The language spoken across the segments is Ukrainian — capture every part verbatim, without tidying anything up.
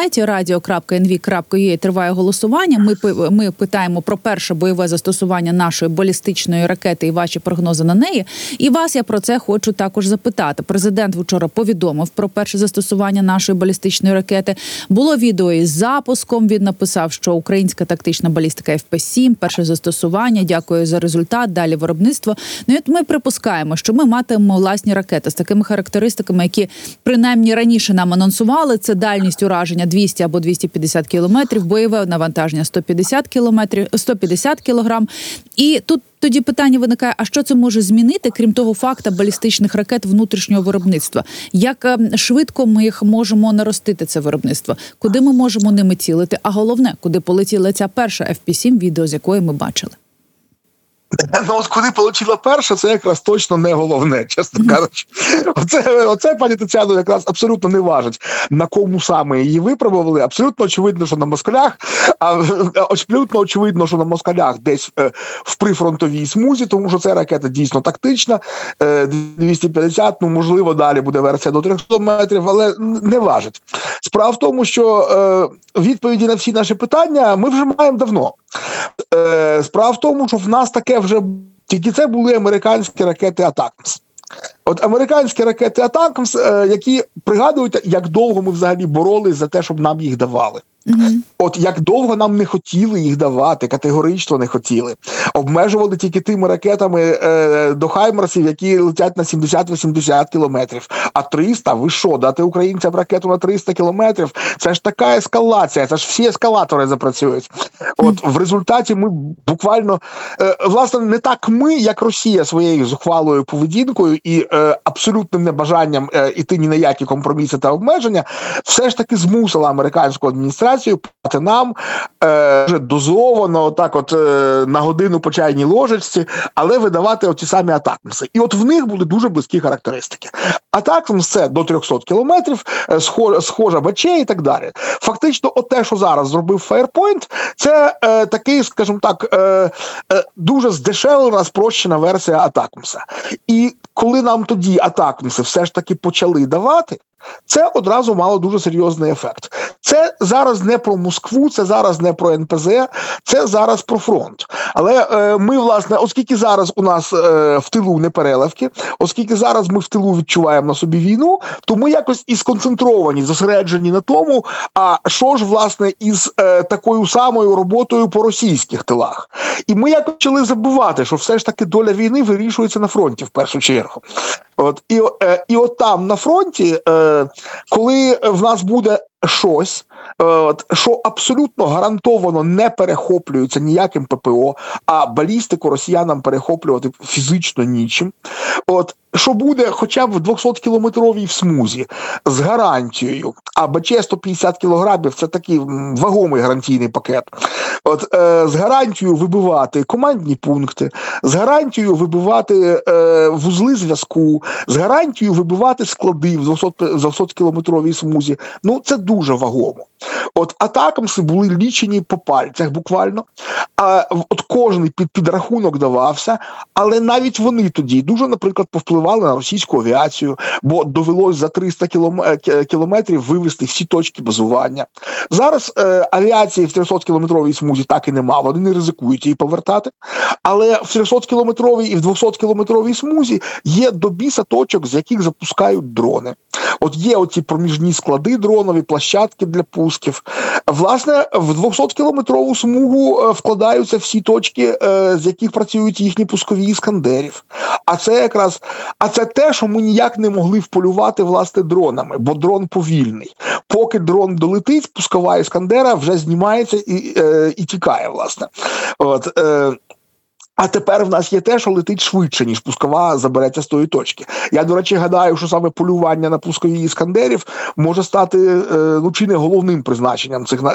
сайті радіо крапка ен ві крапка ю а триває голосування. Ми, ми питаємо про перше бойове застосування нашої балістичної ракети і ваші прогнози на неї. І вас я про це хочу також запитати. Президент вчора повідомив про перше застосування нашої балістичної ракети. Було відео із запуском. Він написав, що українська тактична балістика еф пі сім, перше застосування, дякую за результат, далі виробництво. Ну і от ми припускаємо, що ми матимемо власні ракети з такими характеристиками, які принаймні раніше нам анонсували. Це дальність ураження двісті або двісті п'ятдесят кілометрів, бойове навантаження сто п'ятдесят кілометрів, сто п'ятдесят кілограм. І тут тоді питання виникає, а що це може змінити, крім того факта балістичних ракет внутрішнього виробництва? Як швидко ми їх можемо наростити, це виробництво? Куди ми можемо ними цілити? А головне, куди полетіла ця перша еф пі сім, відео з якої ми бачили? Ну, от куди полетіла перша, це якраз точно не головне, чесно кажучи. Оце, оце, пані Тетяно, якраз абсолютно не важить, на кому саме її випробували. Абсолютно очевидно, що на москалях, а абсолютно очевидно, що на москалях десь е, в прифронтовій смузі, тому що ця ракета дійсно тактична, е, двісті п'ятдесят, ну, можливо, далі буде версія до трьохсот метрів, але не важить. Справа в тому, що е, відповіді на всі наші питання ми вже маємо давно. Е, справа в тому, що в нас таке вже, тільки це були американські ракети «Атакамс». От американські ракети «Атакамс», е, які пригадують, як довго ми взагалі боролись за те, щоб нам їх давали. Mm-hmm. От як довго нам не хотіли їх давати, категорично не хотіли. Обмежували тільки тими ракетами е, до «Хаймарсів», які летять на сімдесят-вісімдесят кілометрів. А триста, ви що, дати українцям ракету на триста кілометрів? Це ж така ескалація, це ж всі ескалатори запрацюють. От mm-hmm. в результаті ми буквально, е, власне, не так ми, як Росія своєю зухвалою поведінкою і е, абсолютним небажанням е, іти ні на які компроміси та обмеження, все ж таки змусила американську адміністрацію плати нам е, вже дозовано, так от е, на годину по чайній ложечці, але видавати оті самі «Атакамси». І от в них були дуже близькі характеристики. «Атакамс» – це до трьохсот кілометрів, е, схожа, схожа БЧ і так далі. Фактично, от те, що зараз зробив Firepoint, це е, такий, скажімо так, е, е, дуже здешевлена, спрощена версія «Атакамса». І коли нам тоді «Атакамси» все ж таки почали давати, це одразу мало дуже серйозний ефект. Це зараз не про Москву, це зараз не про ен пе зет, це зараз про фронт. Але е, ми, власне, оскільки зараз у нас е, в тилу не переливки, оскільки зараз ми в тилу відчуваємо на собі війну, то ми якось і сконцентровані, зосереджені на тому, а що ж, власне, із е, такою самою роботою по російських тилах. І ми якось почали забувати, що все ж таки доля війни вирішується на фронті в першу чергу. От, і, е, і от там на фронті, е, коли в нас буде щось, е, от, що абсолютно гарантовано не перехоплюється ніяким пе пе о, а балістику росіянам перехоплювати фізично нічим, от, що буде хоча б в двохсоткілометровій смузі з гарантією, а БЧ сто п'ятдесят кілограмів – це такий вагомий гарантійний пакет, от, е, з гарантією вибивати командні пункти, з гарантією вибивати е, вузли зв'язку, з гарантією вибивати склади в двохсоткілометровій смузі, ну це дуже вагомо. От «Атакамси» були лічені по пальцях буквально, а от кожний під підрахунок давався, але навіть вони тоді дуже, наприклад, повпливали на російську авіацію, бо довелось за триста кілометрів вивести всі точки базування. Зараз е, авіації в трьохсоткілометровій смузі так і нема, вони не ризикують її повертати, але в трьохсоткілометровій і в двохсоткілометровій смузі є до біса точок, з яких запускають дрони. От є оці проміжні склади дронові, площадки для пусків. Власне, в двохсоткілометрову смугу вкладаються всі точки, з яких працюють їхні пускові іскандерів. А це якраз, а це те, що ми ніяк не могли вполювати, власне, дронами, бо дрон повільний. Поки дрон долетить, пускова іскандера вже знімається і, е, і тікає, власне. От, е, А тепер в нас є те, що летить швидше, ніж пускова забереться з тої точки. Я, до речі, гадаю, що саме полювання на пускові іскандерів може стати, ну, чи не головним призначенням цих,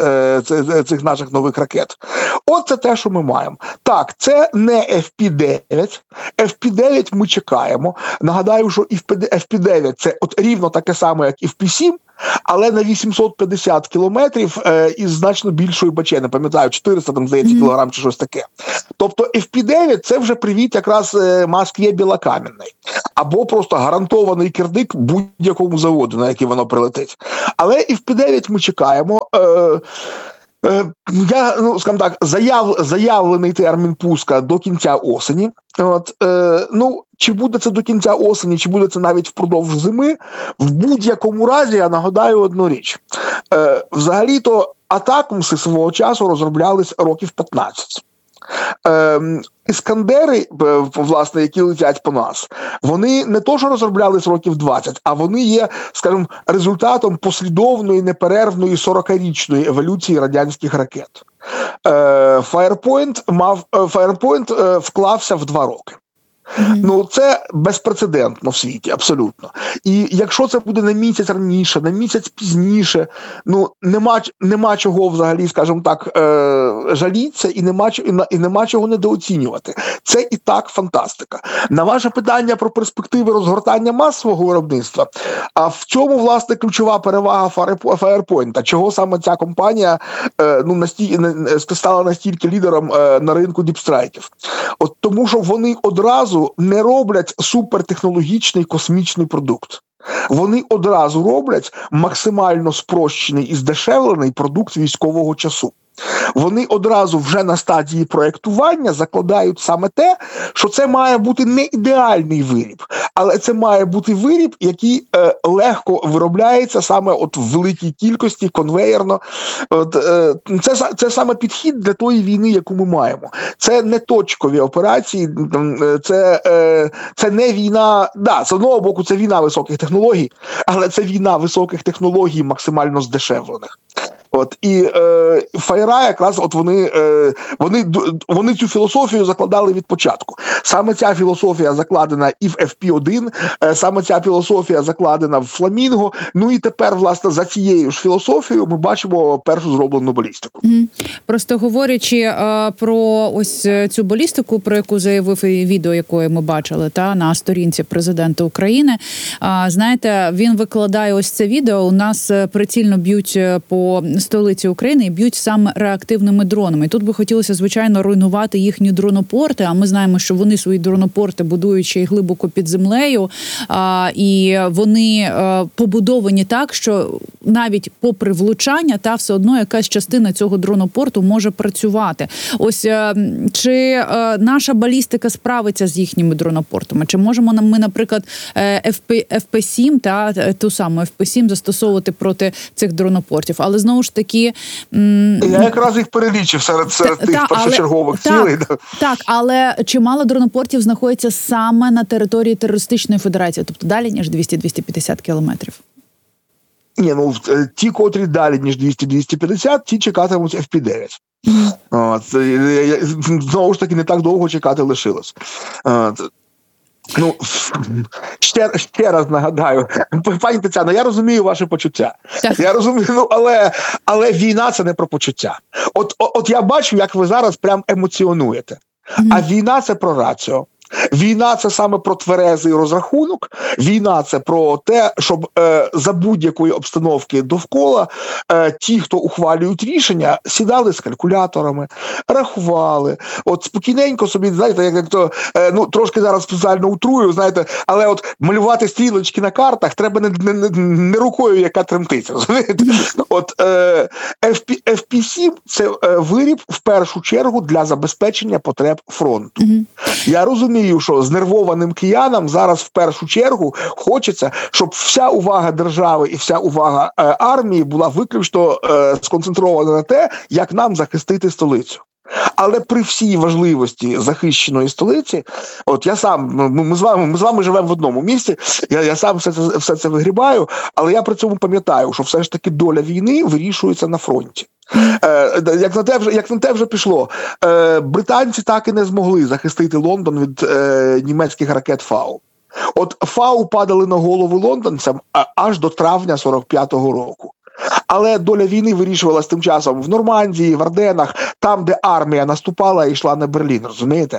цих наших нових ракет. От це те, що ми маємо. Так, це не еф пі дев'ять. еф пі дев'ять ми чекаємо. Нагадаю, що еф пі дев'ять – це от рівно таке саме, як еф пі сім, але на вісімсот п'ятдесят кілометрів е, із значно більшою БЧ, не пам'ятаю, чотириста там, здається, mm-hmm. кілограм чи щось таке. Тобто еф пі дев'ять це вже привіт якраз е, Москві Білокам'яний. Або просто гарантований кирдик будь-якому заводу, на який воно прилетить. Але еф пі дев'ять ми чекаємо. Е, Я, ну, скажімо так, заяв, заявлений термін пуска до кінця осені. От, е, ну, чи буде це до кінця осені, чи буде це навіть впродовж зими, в будь-якому разі я нагадаю одну річ. Е, взагалі-то атакмси свого часу розроблялись років п'ятнадцять. Е, Іскандери, власне, які летять по нас, вони не то, що розроблялись років двадцять, а вони є, скажімо, результатом послідовної, неперервної сорокарічної еволюції радянських ракет. Firepoint мав, Firepoint вклався в два роки. Mm-hmm. Ну, це безпрецедентно в світі, абсолютно. І якщо це буде на місяць раніше, на місяць пізніше, ну, нема, нема чого взагалі, скажімо так, е, жалітися і нема, і нема чого недооцінювати. Це і так фантастика. На ваше питання про перспективи розгортання масового виробництва, а в чому, власне, ключова перевага Firepoint? Чого саме ця компанія е, ну, насті, стала настільки лідером е, на ринку діпстрайків? От тому, що вони одразу не роблять супертехнологічний космічний продукт. Вони одразу роблять максимально спрощений і здешевлений продукт військового часу. Вони одразу вже на стадії проєктування закладають саме те, що це має бути не ідеальний виріб, але це має бути виріб, який е, легко виробляється саме от в великій кількості, конвеєрно. От, е, це, це саме підхід для тої війни, яку ми маємо. Це не точкові операції, це, е, це не війна, да, з одного боку це війна високих технологій, але це війна високих технологій максимально здешевлених. От, і е, Файра якраз от вони, е, вони, вони цю філософію закладали від початку. Саме ця філософія закладена і в еф пі один, е, саме ця філософія закладена в Фламінго. Ну і тепер, власне, за цією ж філософією ми бачимо першу зроблену балістику. Mm. Просто говорячи е, про ось цю балістику, про яку заявив і відео, якої ми бачили та на сторінці президента України, е, знаєте, він викладає ось це відео, у нас прицільно б'ють по столиці України і б'ють саме реактивними дронами. І тут би хотілося, звичайно, руйнувати їхні дронопорти, а ми знаємо, що вони свої дронопорти будують ще й глибоко під землею, а, і вони а, побудовані так, що навіть попри влучання, та все одно якась частина цього дронопорту може працювати. Ось а, чи а, наша балістика справиться з їхніми дронопортами? Чи можемо ми, наприклад, еф пі сім, та ту саму еф пі сім застосовувати проти цих дронопортів? Але знову ж таки... М- Я якраз їх перелічив серед, серед та, тих та, першочергових цілей. Так, так, але чимало дронопортів знаходиться саме на території терористичної федерації, тобто далі, ніж двісті - двісті п'ятдесят кілометрів. Ні, ну, ті, котрі далі, ніж двісті - двісті п'ятдесят, ті чекатимуть еф пі дев'ять. Mm. От, знову ж таки, не так довго чекати лишилось. От. Ну, ще, ще раз нагадаю, пані Тетяно, я розумію ваше почуття. Так. Я розумію, ну, але, але війна – це не про почуття. От, от, от я бачу, як ви зараз прям емоціонуєте. Mm-hmm. А війна – це про раціо. Війна – це саме про тверезий розрахунок, війна – це про те, щоб е, за будь-якої обстановки довкола е, ті, хто ухвалюють рішення, сідали з калькуляторами, рахували, от спокійненько собі, знаєте, як, як то, е, ну, трошки зараз спеціально утрую, знаєте, але от малювати стрілочки на картах треба не, не, не рукою, яка тремтиться, розумієте? От е, еф пі сім – це е, виріб, в першу чергу, для забезпечення потреб фронту. Я розумію, що знервованим киянам зараз в першу чергу хочеться, щоб вся увага держави і вся увага е, армії була виключно е, сконцентрована на те, як нам захистити столицю. Але при всій важливості захищеної столиці, от я сам, ми, ми з вами, ми з вами живемо в одному місці, я, я сам все це, все це вигрібаю, але я при цьому пам'ятаю, що все ж таки доля війни вирішується на фронті. Е, як на те вже, як на те вже пішло, е, британці так і не змогли захистити Лондон від е, німецьких ракет Фау. От Фау падали на голови лондонцям аж до травня сорок п'ятого року. Але доля війни вирішувалась тим часом в Нормандії, в Арденах, там, де армія наступала і йшла на Берлін, розумієте? А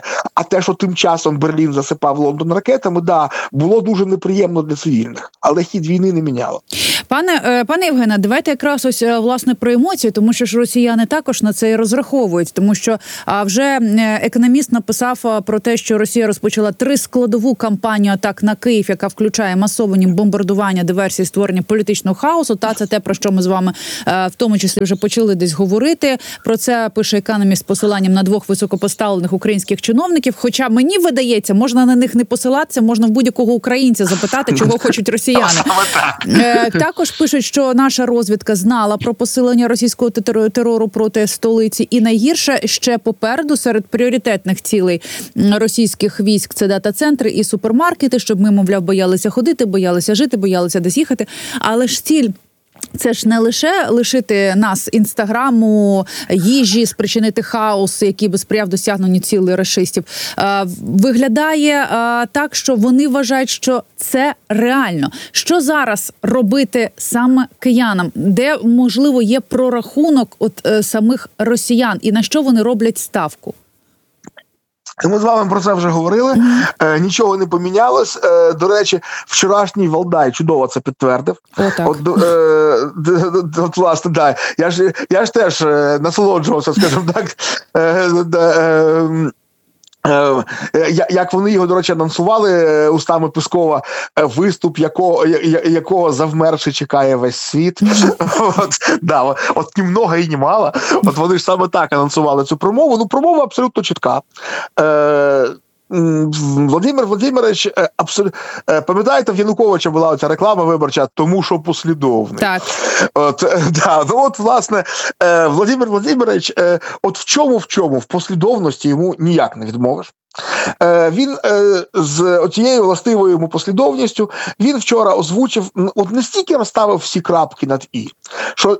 А те, що тим часом Берлін засипав Лондон ракетами, да, було дуже неприємно для цивільних. Але хід війни не міняло. Пане, пане Євгене, давайте якраз ось, власне, про емоції, тому що ж росіяни також на це і розраховують. Тому що а, вже економіст написав про те, що Росія розпочала трискладову кампанію атак на Київ, яка включає масовані бомбардування, диверсії, створення політичного хаосу. Та це те, про що ми з вами в тому числі вже почали десь говорити. Про це пише економіст з посиланням на двох високопоставлених українських чиновників. Хоча мені видається, можна на них не посилатися, можна в будь-якого українця запитати, чого хочуть росіяни. Також пишуть, що наша розвідка знала про посилення російського терору проти столиці. І найгірше ще попереду серед пріоритетних цілей російських військ – це дата-центри і супермаркети, щоб ми, мовляв, боялися ходити, боялися жити, боялися десь їхати. Але ж ціль – це ж не лише лишити нас інстаграму, їжі, спричинити хаос, який би сприяв досягненню цілей рашистів. Виглядає так, що вони вважають, що це реально. Що зараз робити саме киянам? Де, можливо, є прорахунок от самих росіян? І на що вони роблять ставку? Ми з вами про це вже говорили, е, нічого не помінялось. Е, до речі, вчорашній Валдай чудово це підтвердив. О, от, е, от, власне, да. Я ж, я ж теж е, насолоджувався, скажімо так, е, е, е, як вони його, до речі, анонсували устами Пескова, виступ якого, якого завмерши чекає весь світ. От, да, от ні много і ні мало. От вони ж саме так анонсували цю промову. Ну, промова абсолютно чітка. Е, Володимир Володимирович, абсолютно, пам'ятаєте, в Януковича була оця реклама виборча, тому що послідовний. Так. От, да, ну от, власне, Володимир Володимирович, от в чому, в чому, в послідовності йому ніяк не відмовиш. Він з цією властивою йому послідовністю, він вчора озвучив, от настільки розставив всі крапки над «і», що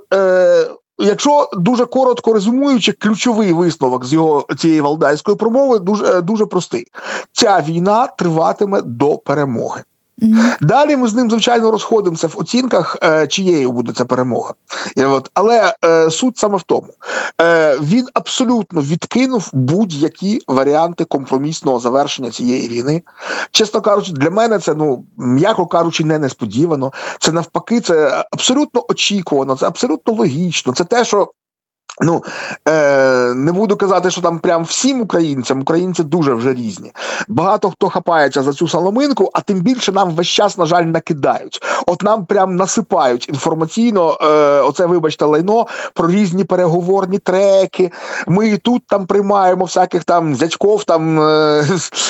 якщо дуже коротко резюмуючи, ключовий висновок з його цієї валдайської промови дуже, дуже простий. Ця війна триватиме до перемоги. Mm-hmm. Далі ми з ним, звичайно, розходимося в оцінках, е, чиєю буде ця перемога. І от, але е, суть саме в тому. Е, він абсолютно відкинув будь-які варіанти компромісного завершення цієї війни. Чесно кажучи, для мене це, ну, м'яко кажучи, не несподівано. Це навпаки, це абсолютно очікувано, це абсолютно логічно. Це те, що Ну, е, не буду казати, що там прям всім українцям, українці дуже вже різні. Багато хто хапається за цю соломинку, а тим більше нам весь час, на жаль, накидають. От нам прям насипають інформаційно, е, оце, вибачте, лайно, про різні переговорні треки. Ми і тут там приймаємо всяких там зятьков, там, е,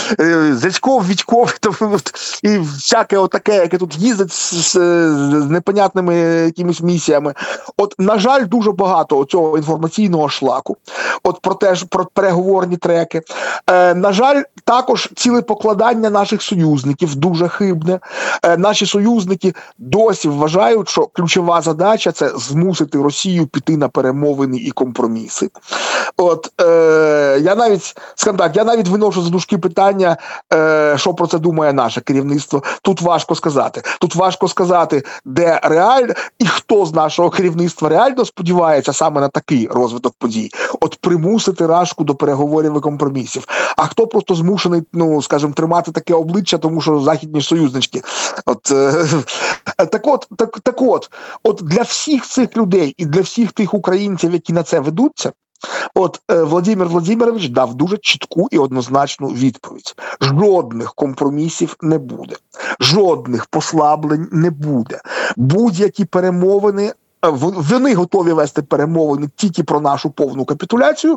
е, зятьков, Вітьков, там, і всяке отаке, яке тут їздить з, з, з непонятними якимись місіями. От, на жаль, дуже багато цього інформаційного інформаційного шлаку, от про те ж, про переговорні треки. Е, на жаль, також ціле покладання наших союзників дуже хибне. Е, наші союзники досі вважають, що ключова задача – це змусити Росію піти на перемовини і компроміси. От, е, я навіть, скажімо так, я навіть виношу за дужки питання, е, що про це думає наше керівництво. Тут важко сказати. Тут важко сказати, де реально, і хто з нашого керівництва реально сподівається саме на такий розвиток подій. От примусити Рашку до переговорів і компромісів. А хто просто змушений, ну, скажімо, тримати таке обличчя, тому що західні союзнички. От, е, так от, так, так от, от для всіх цих людей і для всіх тих українців, які на це ведуться, от е, Володимир Володимирович дав дуже чітку і однозначну відповідь. Жодних компромісів не буде. Жодних послаблень не буде. Будь-які перемовини, вони готові вести перемовини тільки про нашу повну капітуляцію,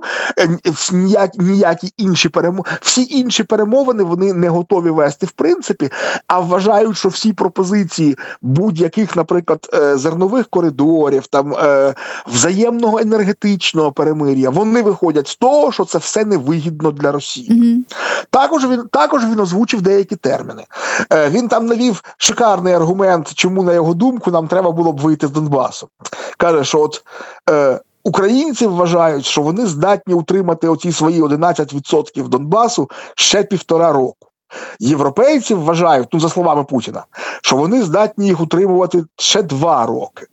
ніякі, ніякі інші перемовини, всі інші перемовини вони не готові вести в принципі, а вважають, що всі пропозиції будь-яких, наприклад, зернових коридорів, там, взаємного енергетичного перемир'я, вони виходять з того, що це все невигідно для Росії. Mm-hmm. Також він, також він озвучив деякі терміни. Він там навів шикарний аргумент, чому, на його думку, нам треба було б вийти з Донбасу. Каже, що от е, українці вважають, що вони здатні утримати оці свої одинадцять відсотків Донбасу ще півтора року. Європейці вважають, ну за словами Путіна, що вони здатні їх утримувати ще два роки.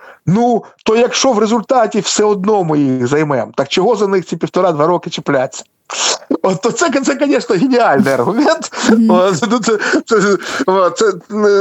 Ну, то якщо в результаті все одно ми їх займемо, так чого за них ці півтора-два роки чіплятися? От то це, це, звісно, геніальний аргумент. Mm-hmm. Це, це, це,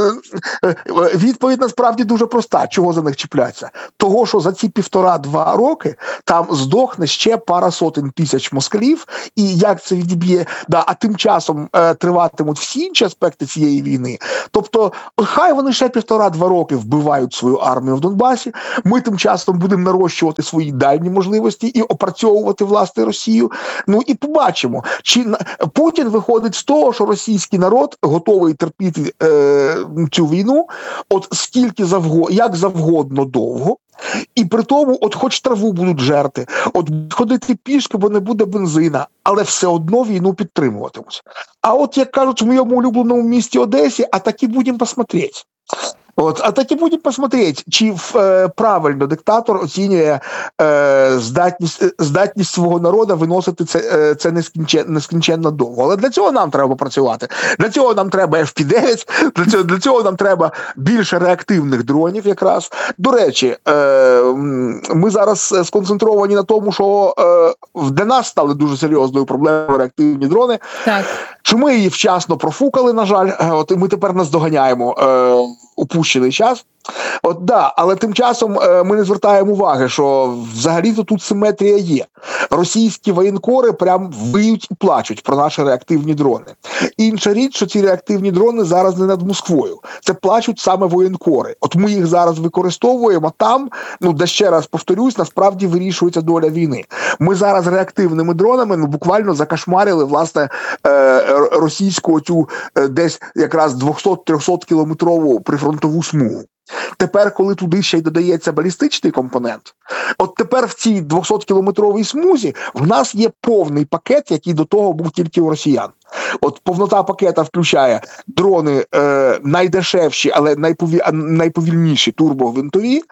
це, відповідь насправді дуже проста. Чого за них чіпляться? Того, що за ці півтора-два роки там здохне ще пара сотень тисяч москалів, і як це відіб'є, да, а тим часом е, триватимуть всі інші аспекти цієї війни. Тобто, хай вони ще півтора-два роки вбивають свою армію в Донбасі, ми тим часом будемо нарощувати свої дальні можливості і опрацьовувати, власне, Росію. Ну і побачимо, чи Путін виходить з того, що російський народ готовий терпіти е, цю війну от скільки завгодно, як завгодно довго, і при тому от хоч траву будуть жерти, от ходити пішки, бо не буде бензина, але все одно війну підтримуватимуть. А от, як кажуть в моєму улюбленому місті Одесі, а таки будемо посмотреть. От, а так і будемо посмотреть, чи е, правильно диктатор оцінює е, здатність, здатність свого народу виносити це, е, це нескінченно, нескінченно довго. Але для цього нам треба попрацювати. Для цього нам треба еф пі дев'ять, для цього, для цього нам треба більше реактивних дронів якраз. До речі, е, ми зараз сконцентровані на тому, що е, для нас стали дуже серйозною проблемою реактивні дрони. Так. Чи ми її вчасно профукали, на жаль, от і ми тепер наздоганяємо е, упущений час. От да, але тим часом е, ми не звертаємо уваги, що взагалі-то тут симетрія є. Російські воєнкори прям виють і плачуть про наші реактивні дрони. Інша річ, що ці реактивні дрони зараз не над Москвою. Це плачуть саме воєнкори. От ми їх зараз використовуємо там, ну, де ще раз повторюсь, насправді вирішується доля війни. Ми зараз реактивними дронами, ну, буквально закошмарили, власне, е, російську цю е, десь якраз двісті-триста кілометрову прифронтову смугу. Тепер, коли туди ще й додається балістичний компонент, от тепер в цій двісті-кілометровій смузі в нас є повний пакет, який до того був тільки у росіян. От повнота пакета включає дрони е, найдешевші, але найпові... найповільніші турбогвинтові,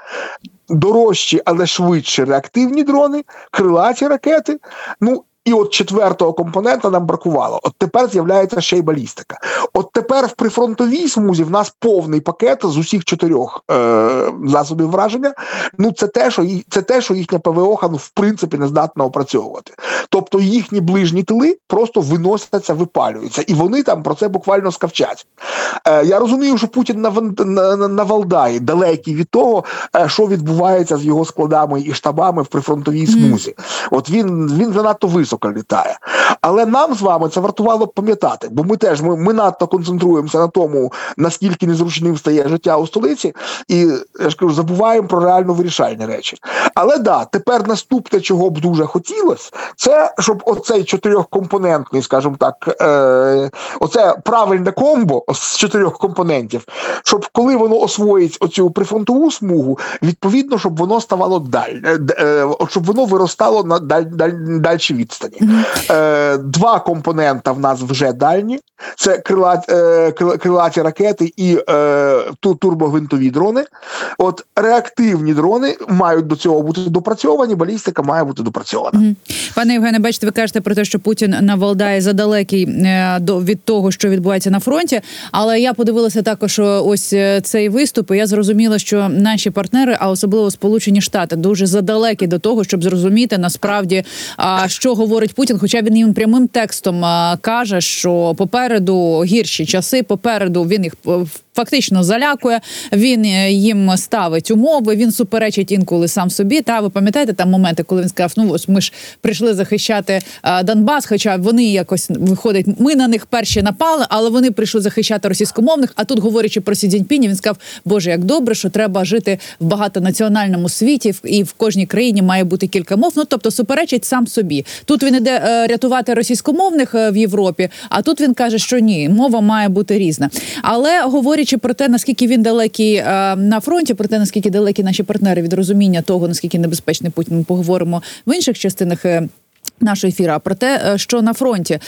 дорожчі, але швидші реактивні дрони, крилаті ракети, ну, і от четвертого компонента нам бракувало. От тепер з'являється ще й балістика. От тепер в прифронтовій смузі в нас повний пакет з усіх чотирьох е- засобів враження. Ну, це те, що їх, це те, що їхня ПВО, ну, в принципі, не здатна опрацьовувати. Тобто їхні ближні тили просто виносяться, випалюються. І вони там про це буквально скавчать. Е- я розумію, що Путін на, на, на, на Валдаї далекий від того, е- що відбувається з його складами і штабами в прифронтовій смузі. Mm. От він, він занадто високо літає. Але нам з вами це вартувало б пам'ятати, бо ми теж, ми, ми надто концентруємося на тому, наскільки незручним стає життя у столиці, і, я ж кажу, забуваємо про реально вирішальні речі. Але да, тепер наступне, чого б дуже хотілося, це, щоб оцей чотирьохкомпонентний, скажімо так, е, оце правильне комбо з чотирьох компонентів, щоб коли воно освоїть оцю прифронтову смугу, відповідно, щоб воно ставало даль, е, щоб воно виростало на даль, даль, дальші відстані. Mm-hmm. Е, два компонента в нас вже дальні. Це крила, е, крилаті ракети і е, турбогвинтові дрони. От реактивні дрони мають до цього бути допрацьовані, балістика має бути допрацьована. Mm-hmm. Пане Євгене, бачите, ви кажете про те, що Путін на Валдаї задалекий е, до, від того, що відбувається на фронті, але я подивилася також ось цей виступ, і я зрозуміла, що наші партнери, а особливо Сполучені Штати, дуже задалекі до того, щоб зрозуміти насправді, а, що говорить Путін, хоча він їм прямим текстом а, каже, що попереду гірші часи, попереду він їх фактично залякує, він їм ставить умови, він суперечить інколи сам собі. Та ви пам'ятаєте там моменти, коли він сказав, ну ось ми ж прийшли захищати а, Донбас, хоча вони якось виходить, ми на них перші напали, але вони прийшли захищати російськомовних. А тут, говорячи про Сі Цзіньпіня, він сказав, боже, як добре, що треба жити в багатонаціональному світі, і в кожній країні має бути кілька мов. Ну, тобто суперечить сам собі. Тут він іде е, рятувати російськомовних е, в Європі, а тут він каже, що ні, мова має бути різна. Але говорячи про те, наскільки він далекий е, на фронті, про те, наскільки далекі наші партнери від розуміння того, наскільки небезпечний Путін, ми поговоримо в інших частинах е, нашого ефіру, про те, що на фронті.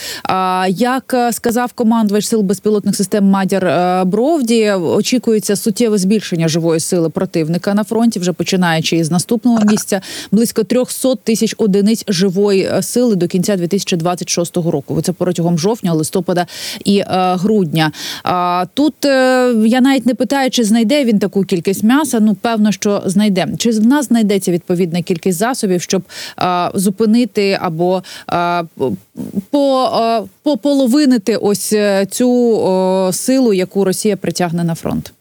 Як сказав командувач сил безпілотних систем Мадяр Бровді, очікується суттєве збільшення живої сили противника на фронті, вже починаючи із наступного місяця, близько триста тисяч одиниць живої сили до кінця дві тисячі двадцять шостого року. Це протягом жовтня, листопада і грудня. Тут я навіть не питаю, чи знайде він таку кількість м'яса, ну, певно, що знайде. Чи в нас знайдеться відповідна кількість засобів, щоб зупинити або або е, по, е, пополовинити ось цю е, силу, яку Росія притягне на фронт?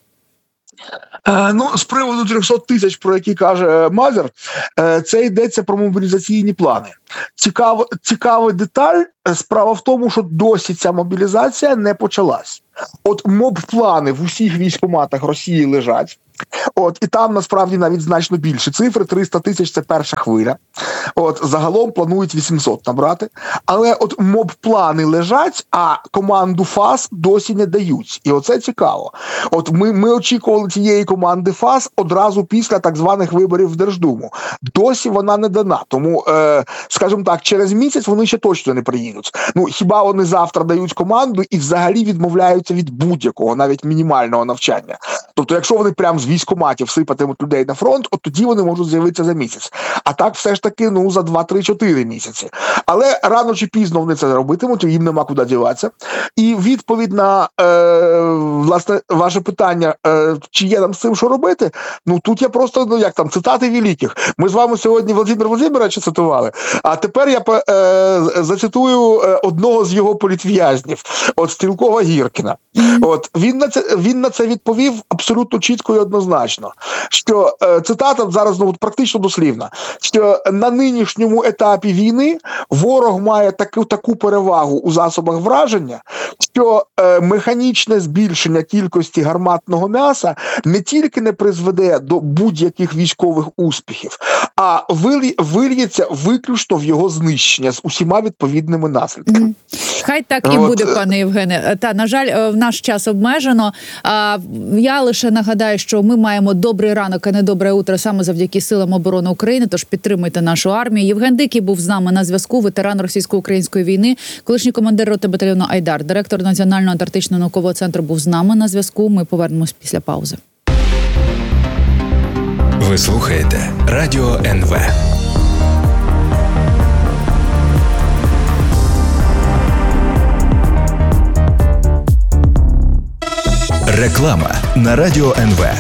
Е, ну, з приводу трьохсот тисяч, про які каже Мазер, е, це йдеться про мобілізаційні плани. Цікава, цікава деталь, справа в тому, що досі ця мобілізація не почалась. От моб-плани в усіх військкоматах Росії лежать. От, і там насправді навіть значно більше цифри. триста тисяч – це перша хвиля. От, загалом планують вісімсот набрати. Але от моб-плани лежать, а команду ФАС досі не дають. І оце цікаво. От ми, ми очікували цієї команди ФАС одразу після так званих виборів в Держдуму. Досі вона не дана. Тому, е, скажімо так, через місяць вони ще точно не приїдуть. Ну, хіба вони завтра дають команду і взагалі відмовляються від будь-якого, навіть мінімального навчання. Тобто, якщо вони прям з військкоматів сипатимуть людей на фронт, от тоді вони можуть з'явитися за місяць. А так все ж таки, ну, за два-три-чотири місяці. Але рано чи пізно вони це робитимуть, їм нема куди діватися. І відповідь на, е, власне, ваше питання, е, чи є там з цим що робити, ну, тут я просто, ну, як там, цитати великих. Ми з вами сьогодні Володимира Володимировича цитували, а тепер я е, зацитую одного з його політв'язнів, от Стрілкова Гіркіна. От, він на це, він на це відповів абсолютно чітко і однозначно, що, е, цитата зараз ну, практично дослівна, що на нинішньому етапі війни ворог має таку, таку перевагу у засобах враження, що е, механічне збільшення кількості гарматного м'яса не тільки не призведе до будь-яких військових успіхів, а вильється виключно в його знищення з усіма відповідними наслідками. Хай так і От. буде, пане Євгене. Та, на жаль, в наш час обмежено. А, я лише нагадаю, що ми маємо добрий ранок, а не добре утро саме завдяки силам оборони України, тож підтримуйте нашу армію. Євген Дикий був з нами на зв'язку, ветеран російсько-української війни, колишній командир роти батальйону «Айдар», директор Національного антарктичного наукового центру був з нами на зв'язку. Ми повернемось після паузи. Ви слухаєте Радіо ен ве. Реклама на Радіо ен ве.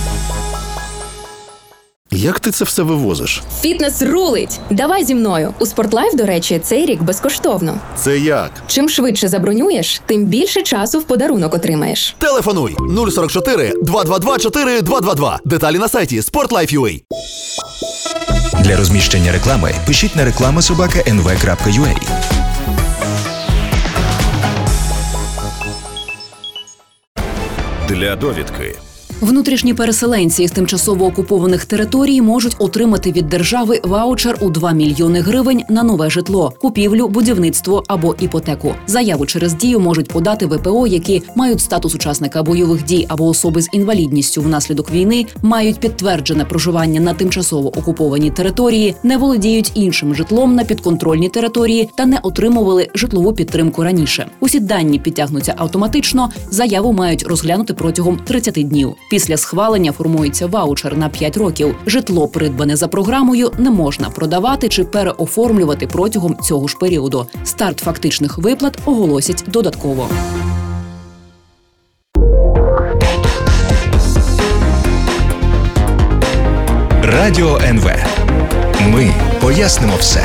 Як ти це все вивозиш? Фітнес рулить! Давай зі мною. У Спортлайф, до речі, цей рік безкоштовно. Це як? Чим швидше забронюєш, тим більше часу в подарунок отримаєш. Телефонуй нуль сорок чотири два два два чотири два два два. Деталі на сайті спортлайф крапка ю а. Для розміщення реклами пишіть на реклама собака ен ве крапка ю а. Для довідки. Внутрішні переселенці з тимчасово окупованих територій можуть отримати від держави ваучер у два мільйони гривень на нове житло, купівлю, будівництво або іпотеку. Заяву через Дію можуть подати ве пе о, які мають статус учасника бойових дій або особи з інвалідністю внаслідок війни, мають підтверджене проживання на тимчасово окупованій території, не володіють іншим житлом на підконтрольній території та не отримували житлову підтримку раніше. Усі дані підтягнуться автоматично, заяву мають розглянути протягом тридцяти днів. Після схвалення формується ваучер на п'ять років. Житло, придбане за програмою, не можна продавати чи переоформлювати протягом цього ж періоду. Старт фактичних виплат оголосять додатково. Радіо ен ве. Ми пояснимо все.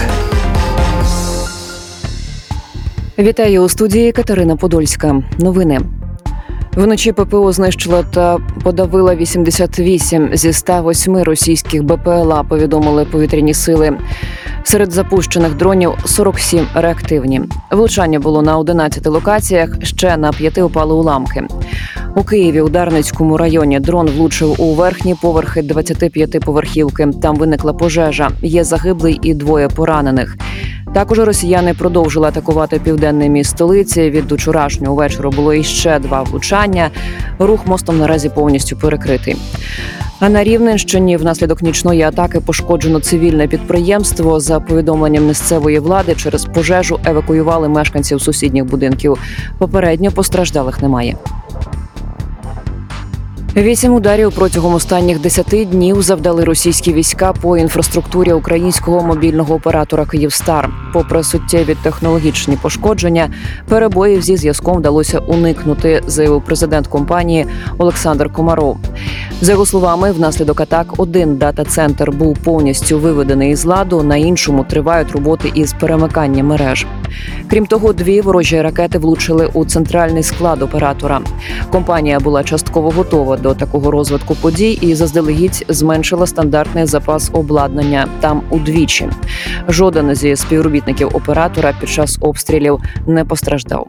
Вітаю у студії Катерина Подольська. Новини. Вночі пе пе о знищила та подавила вісімдесят вісім зі ста восьми російських бе пе ел а, повідомили повітряні сили. Серед запущених дронів сорок сім реактивні. Влучання було на одинадцяти локаціях, ще на п'яти упали уламки. У Києві у Дарницькому районі дрон влучив у верхні поверхи двадцятип'ятиповерхівки. Там виникла пожежа. Є загиблий і двоє поранених. Також росіяни продовжили атакувати південний міст столиці. Від вчорашнього вечора було іще два влучання. Рух мостом наразі повністю перекритий. А на Рівненщині внаслідок нічної атаки пошкоджено цивільне підприємство. За повідомленням місцевої влади, через пожежу евакуювали мешканців сусідніх будинків. Попередньо постраждалих немає. Вісім ударів протягом останніх десяти днів завдали російські війська по інфраструктурі українського мобільного оператора «Київстар». Попри суттєві технологічні пошкодження, перебоїв зі зв'язком вдалося уникнути, заявив президент компанії Олександр Комаров. За його словами, внаслідок атак один дата-центр був повністю виведений із ладу, на іншому тривають роботи із перемикання мереж. Крім того, дві ворожі ракети влучили у центральний склад оператора. Компанія була частково готова до такого розвитку подій і заздалегідь зменшила стандартний запас обладнання там удвічі. Жоден зі співробітників оператора під час обстрілів не постраждав.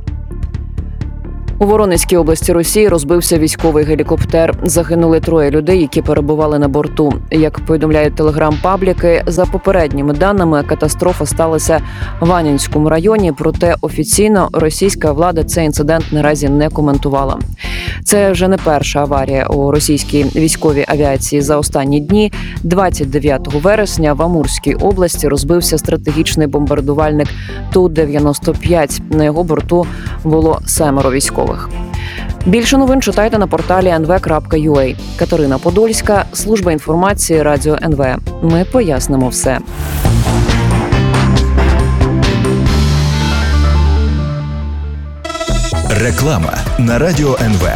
У Воронезькій області Росії розбився військовий гелікоптер. Загинули троє людей, які перебували на борту. Як повідомляють телеграм-пабліки, за попередніми даними, катастрофа сталася в Анінському районі, проте офіційно російська влада цей інцидент наразі не коментувала. Це вже не перша аварія у російській військовій авіації за останні дні. двадцять дев'ятого вересня в Амурській області розбився стратегічний бомбардувальник Ту дев'яносто п'ять. На його борту було семеро військових. Більше новин читайте на порталі ен ве крапка ю а. Катерина Подольська, служба інформації Радіо ен ве. Ми пояснимо все. Реклама на Радіо ен ве.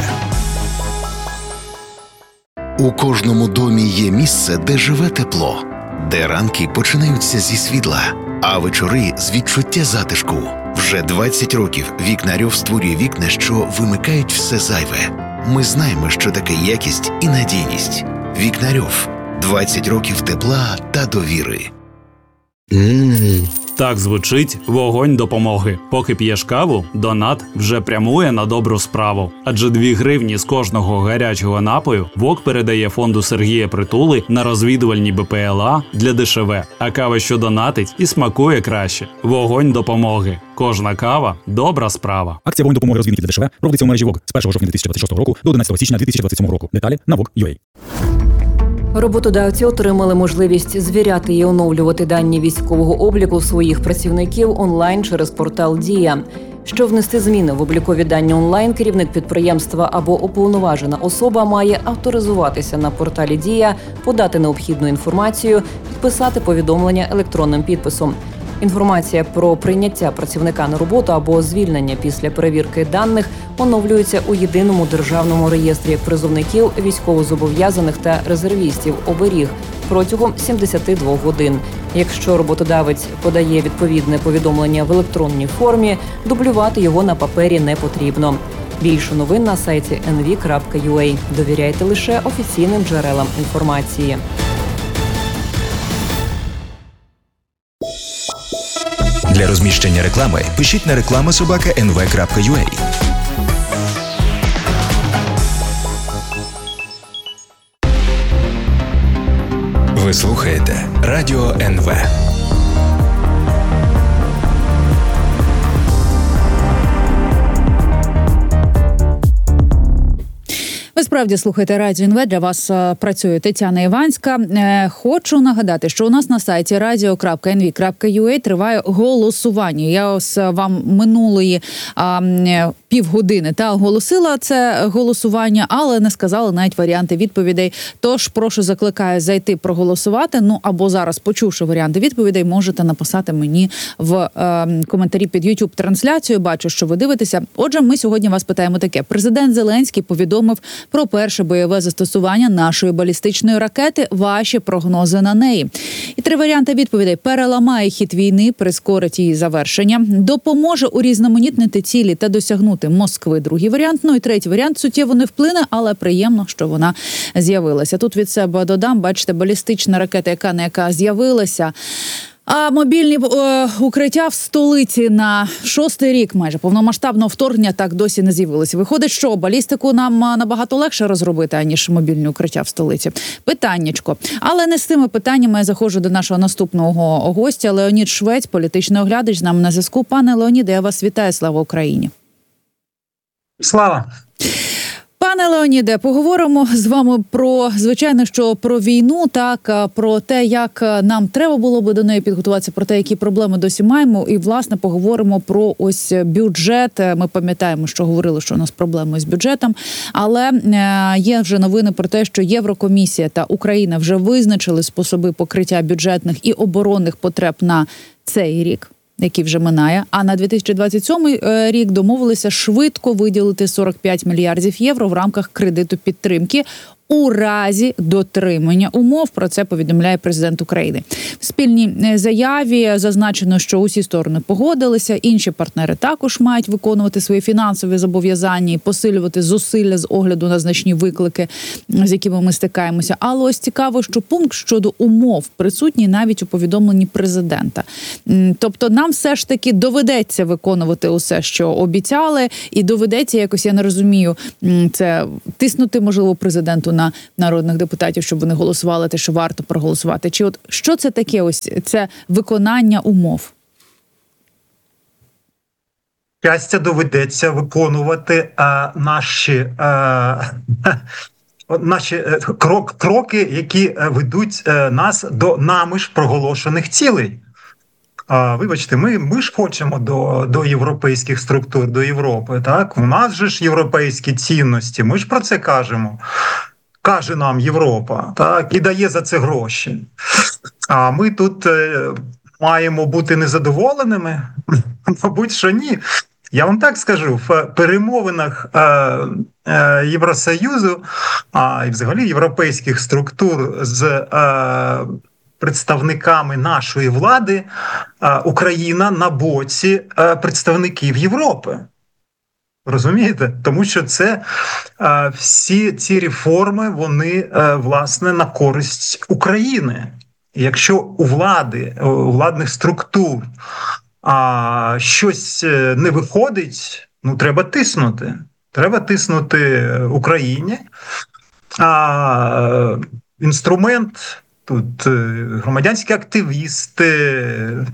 У кожному домі є місце, де живе тепло, де ранки починаються зі світла, а вечори з відчуття затишку. Вже двадцять років Вікнарьов створює вікна, що вимикають все зайве. Ми знаємо, що таке якість і надійність. Вікнарьов. двадцять років тепла та довіри. Ммм. Так звучить вогонь допомоги. Поки п'єш каву, донат вже прямує на добру справу. Адже дві гривні з кожного гарячого напою ВОК передає фонду Сергія Притули на розвідувальні бе пе el а для де ше ве. А кава, що донатить, і смакує краще. Вогонь допомоги. Кожна кава – добра справа. Акція «Вогонь допомоги розвідників для де ше ве» проводиться у мережі ВОК з першого жовтня дві тисячі двадцять шостого року до одинадцятого січня дві тисячі двадцять сьомого року. Деталі на вок крапка ю а. Роботодавці отримали можливість звіряти і оновлювати дані військового обліку своїх працівників онлайн через портал «Дія». Щоб внести зміни в облікові дані онлайн, керівник підприємства або уповноважена особа має авторизуватися на порталі «Дія», подати необхідну інформацію, підписати повідомлення електронним підписом. Інформація про прийняття працівника на роботу або звільнення після перевірки даних оновлюється у єдиному державному реєстрі призовників, військовозобов'язаних та резервістів «Оберіг» протягом сімдесят два годин. Якщо роботодавець подає відповідне повідомлення в електронній формі, дублювати його на папері не потрібно. Більше новин на сайті ен ве крапка ю а. Довіряйте лише офіційним джерелам інформації. Для розміщення реклами пишіть на реклама собака ен ве крапка ю а. Ви слухаєте Радіо ен ве. Ви справді слухаєте Радіо ен ве, для вас працює Тетяна Іванська. Хочу нагадати, що у нас на сайті радіо крапка ен ве крапка ю а триває голосування. Я ось вам минулої а, півгодини та оголосила це голосування, але не сказала навіть варіанти відповідей. Тож прошу, закликаю зайти проголосувати. Ну або зараз, почувши варіанти відповідей, можете написати мені в е, коментарі під YouTube-трансляцію. Бачу, що ви дивитеся. Отже, ми сьогодні вас питаємо таке. Президент Зеленський повідомив про перше бойове застосування нашої балістичної ракети. Ваші прогнози на неї. І три варіанти відповідей. Переламає хід війни, прискорить її завершення, допоможе урізноманітнити цілі та досягнути Москви. Другий варіант. Ну і третій варіант. Суттєво не вплине, але приємно, що вона з'явилася. Тут від себе додам, бачите, балістична ракета, яка не яка з'явилася. А мобільні е, укриття в столиці на шостий рік майже повномасштабного вторгнення так досі не з'явилися. Виходить, що балістику нам набагато легше розробити, аніж мобільні укриття в столиці. Питаннячко. Але не з тими питаннями я заходжу до нашого наступного гостя. Леонід Швець, політичний оглядач, з нами на зв'язку. Пане Леоніде, я вас вітаю. Слава Україні. Слава. Пане Леоніде, поговоримо з вами про, звичайно, що про війну, так, про те, як нам треба було би до неї підготуватися, про те, які проблеми досі маємо, і, власне, поговоримо про ось бюджет. Ми пам'ятаємо, що говорили, що у нас проблеми з бюджетом, але є вже новини про те, що Єврокомісія та Україна вже визначили способи покриття бюджетних і оборонних потреб на цей рік, який вже минає, а на дві тисячі двадцять сьомий рік домовилися швидко виділити сорок п'ять мільярдів євро в рамках кредиту підтримки у разі дотримання умов. Про це повідомляє президент України. В спільній заяві зазначено, що усі сторони погодилися, інші партнери також мають виконувати свої фінансові зобов'язання і посилювати зусилля з огляду на значні виклики, з якими ми стикаємося. Але ось цікаво, що пункт щодо умов присутній навіть у повідомленні президента. Тобто нам все ж таки доведеться виконувати усе, що обіцяли, і доведеться якось, я не розумію, це тиснути, можливо, президенту на народних депутатів, щоб вони голосували те, що варто проголосувати. Чи от що це таке ось це виконання умов? Щастя, доведеться виконувати а, наші, а, наші крок, кроки, які ведуть а, нас до нами ж проголошених цілей. А, вибачте, ми, ми ж хочемо до, до європейських структур, до Європи. Так? У нас же ж європейські цінності, ми ж про це кажемо. Каже нам Європа, так, і дає за це гроші. А ми тут е, маємо бути незадоволеними? Мабуть, що ні. Я вам так скажу, в перемовинах е, е, Євросоюзу, а і взагалі європейських структур з е, представниками нашої влади, е, Україна на боці е, представників Європи. Розумієте? Тому що це е, всі ці реформи, вони, е, власне, на користь України. І якщо у влади, у владних структур а, щось не виходить, ну, треба тиснути. Треба тиснути Україні. А, інструмент, тут громадянські активісти,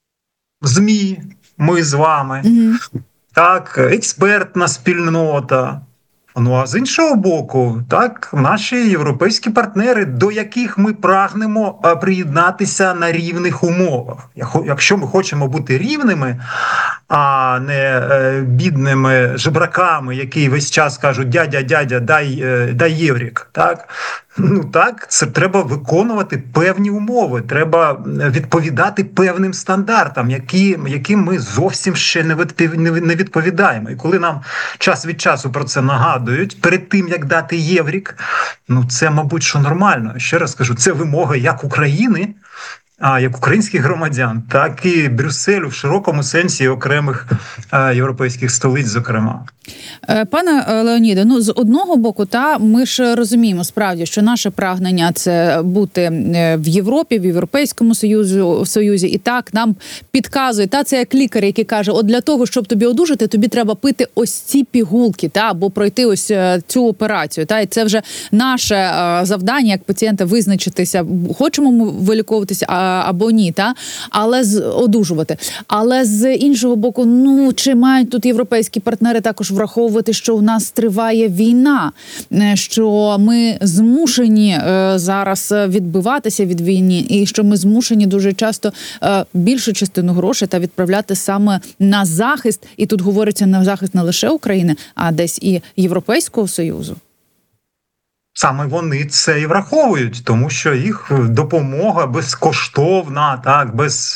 ЗМІ, ми з вами. Mm-hmm. Так, експертна спільнота. Ну, а з іншого боку, так, наші європейські партнери, до яких ми прагнемо приєднатися на рівних умовах. Якщо ми хочемо бути рівними, а не бідними жебраками, які весь час кажуть «дядя, дядя, дай, дай єврік», так? Ну так, це треба виконувати певні умови, треба відповідати певним стандартам, які, яким ми зовсім ще не відповідаємо. І коли нам час від часу про це нагадують, перед тим, як дати єврік, ну це, мабуть, що нормально. Ще раз кажу, це вимога як України, а як українських громадян, так і Брюсселю в широкому сенсі окремих е, європейських столиць, зокрема. Пане Леоніде, ну з одного боку, та ми ж розуміємо справді, що наше прагнення це бути в Європі, в Європейському Союзі, в Союзі, і так нам підказує, та це як лікар, який каже, от для того, щоб тобі одужати, тобі треба пити ось ці пігулки, та або пройти ось цю операцію. Та і це вже наше завдання як пацієнта визначитися, хочемо ми виліковуватися або ні, та але з одужувати. Але з іншого боку, ну чи мають тут європейські партнери також враховувати, що у нас триває війна, що ми змушені е, зараз відбиватися від війни, і що ми змушені дуже часто е, більшу частину грошей та відправляти саме на захист, і тут говориться на захист не лише України, а десь і Європейського Союзу. Саме вони це і враховують, тому що їх допомога безкоштовна, так, без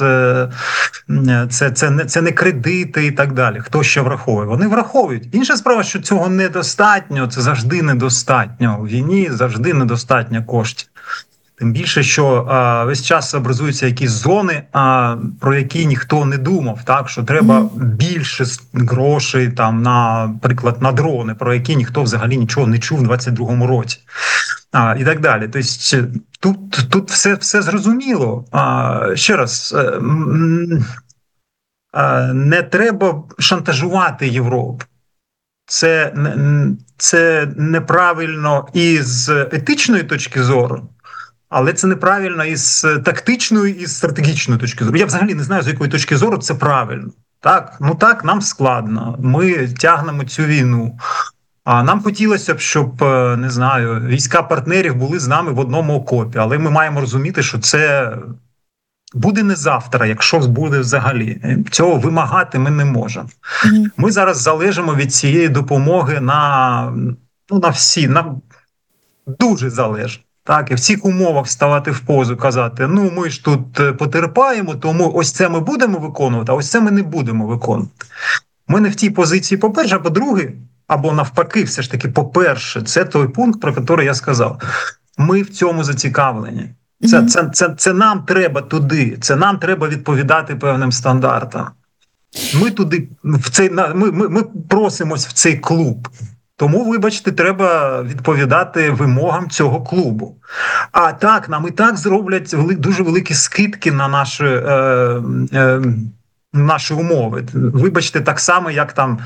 це, це, не, це не кредити і так далі. Хто ще враховує? Вони враховують. Інша справа, що цього недостатньо, це завжди недостатньо. У війні завжди недостатньо коштів. Тим більше, що а, весь час образуються якісь зони, а, про які ніхто не думав, так, що треба mm. більше грошей, там, наприклад, на дрони, про які ніхто взагалі нічого не чув у двадцять другому році. А, і так далі. Тобто тут, тут все, все зрозуміло. А, ще раз, а, не треба шантажувати Європу. Це, це неправильно і з етичної точки зору, але це неправильно із тактичної, і з стратегічної точки зору. Я взагалі не знаю, з якої точки зору це правильно. Так, ну так, нам складно. Ми тягнемо цю війну. А нам хотілося б, щоб, не знаю, війська партнерів були з нами в одному окопі, але ми маємо розуміти, що це буде не завтра, якщо буде взагалі. Цього вимагати ми не можемо. Mm-hmm. Ми зараз залежимо від цієї допомоги на, ну, на всі, на дуже залежно. Так, і в цих умовах ставати в позу, казати, ну ми ж тут потерпаємо, тому ось це ми будемо виконувати, а ось це ми не будемо виконувати. Ми не в тій позиції, по-перше, а по-друге, або навпаки, все ж таки, по-перше, це той пункт, про який я сказав. Ми в цьому зацікавлені. Це, mm-hmm. це, це, це нам треба туди, це нам треба відповідати певним стандартам. Ми туди, в цей, ми, ми, ми просимось в цей клуб. Тому, вибачте, треба відповідати вимогам цього клубу. А так, нам і так зроблять дуже великі скидки на наші, е, е, наші умови. Вибачте, так само, як там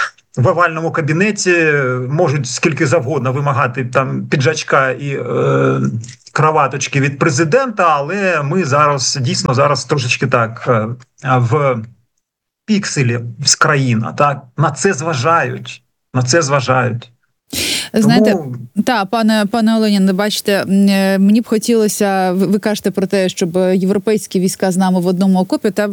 в овальному кабінеті можуть скільки завгодно вимагати там піджачка і е, краваточки від президента, але ми зараз, дійсно, зараз трошечки так е, в пікселі з країна, так, на це зважають. На це зважають. Знаєте, Тому... та, пане, пане Оленіне, бачите, мені б хотілося, ви кажете про те, щоб європейські війська з нами в одному окопі, та